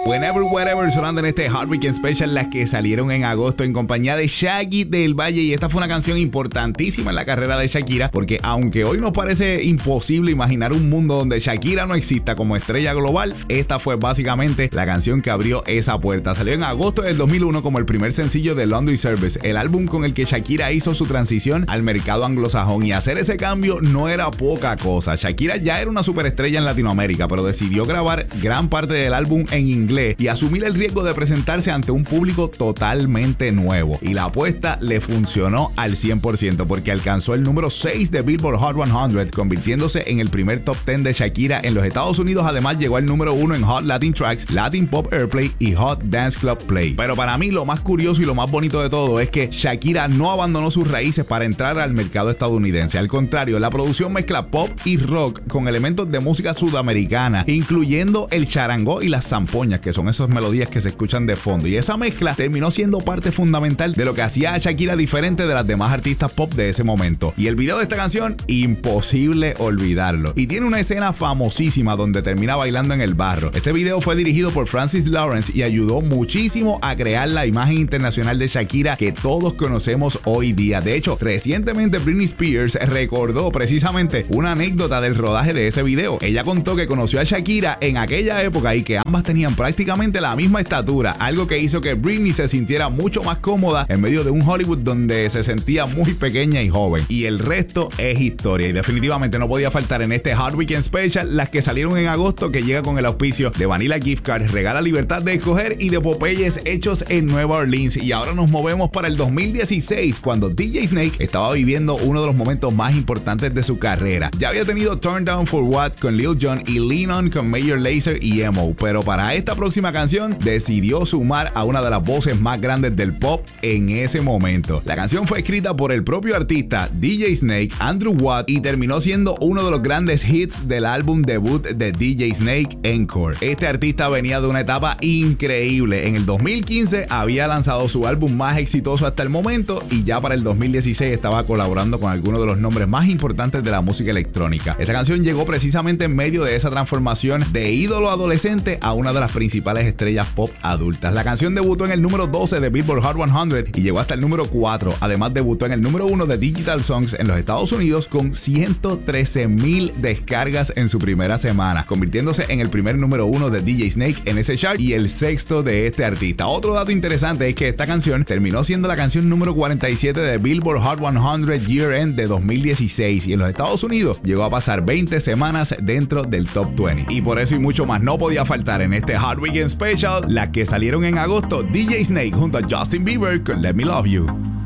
Whenever, Wherever sonando en este Hot Weekend Special, las que salieron en agosto en compañía de Shaggy del Valle. Y esta fue una canción importantísima en la carrera de Shakira, porque aunque hoy nos parece imposible imaginar un mundo donde Shakira no exista como estrella global, esta fue básicamente la canción que abrió esa puerta. Salió en agosto del 2001 como el primer sencillo de Laundry Service, el álbum con el que Shakira hizo su transición al mercado anglosajón, y hacer ese cambio no era poca cosa. Shakira ya era una superestrella en Latinoamérica, pero decidió grabar gran parte del álbum en inglés y asumir el riesgo de presentarse ante un público totalmente nuevo. Y la apuesta le funcionó al 100%, porque alcanzó el número 6 de Billboard Hot 100, convirtiéndose en el primer top 10 de Shakira en los Estados Unidos. Además, llegó al número 1 en Hot Latin Tracks, Latin Pop Airplay y Hot Dance Club Play. Pero para mí lo más curioso y lo más bonito de todo es que Shakira no abandonó sus raíces para entrar al mercado estadounidense. Al contrario, la producción mezcla pop y rock con elementos de música sudamericana, incluyendo el charangó y las zampoñas, que son esas melodías que se escuchan de fondo. Y esa mezcla terminó siendo parte fundamental de lo que hacía a Shakira diferente de las demás artistas pop de ese momento. Y el video de esta canción, imposible olvidarlo. Y tiene una escena famosísima donde termina bailando en el barro. Este video fue dirigido por Francis Lawrence y ayudó muchísimo a crear la imagen internacional de Shakira que todos conocemos hoy día. De hecho, recientemente Britney Spears recordó precisamente una anécdota del rodaje de ese video. Ella contó que conoció a Shakira en aquella época y que ambas tenían prácticamente la misma estatura, algo que hizo que Britney se sintiera mucho más cómoda en medio de un Hollywood donde se sentía muy pequeña y joven. Y el resto es historia, y definitivamente no podía faltar en este Hot Weekend Special las que salieron en agosto, que llega con el auspicio de Vanilla Gift Card, regala libertad de escoger, y de Popeyes hechos en Nueva Orleans. Y ahora nos movemos para el 2016, cuando DJ Snake estaba viviendo uno de los momentos más importantes de su carrera. Ya había tenido Turn Down for What con Lil Jon y Lean On con Major Lazer y Emo, pero para esta próxima canción decidió sumar a una de las voces más grandes del pop en ese momento. La canción fue escrita por el propio artista DJ Snake, Andrew Watt, y terminó siendo uno de los grandes hits del álbum debut de DJ Snake, Encore. Este artista venía de una etapa increíble. En el 2015 había lanzado su álbum más exitoso hasta el momento, y ya para el 2016 estaba colaborando con algunos de los nombres más importantes de la música electrónica. Esta canción llegó precisamente en medio de esa transformación de ídolo adolescente a una de las principales estrellas pop adultas. La canción debutó en el número 12 de Billboard Hot 100 y llegó hasta el número 4. Además, debutó en el número 1 de Digital Songs en los Estados Unidos con 113,000 descargas en su primera semana, convirtiéndose en el primer número 1 de DJ Snake en ese chart y el sexto de este artista. Otro dato interesante es que esta canción terminó siendo la canción número 47 de Billboard Hot 100 Year End de 2016, y en los Estados Unidos llegó a pasar 20 semanas dentro del Top 20. Y por eso y mucho más no podía faltar en este Hot Weekend Special las que salieron en agosto: DJ Snake junto a Justin Bieber con Let Me Love You.